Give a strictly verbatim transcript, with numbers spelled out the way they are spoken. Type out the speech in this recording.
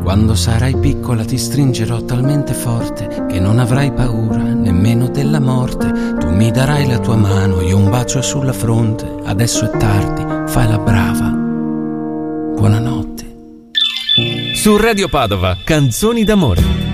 Quando sarai piccola ti stringerò talmente forte che non avrai paura nemmeno della morte. Tu mi darai la tua mano, io un bacio sulla fronte. Adesso è tardi, fai la brava. Buonanotte. Su Radio Padova, Canzoni d'amore.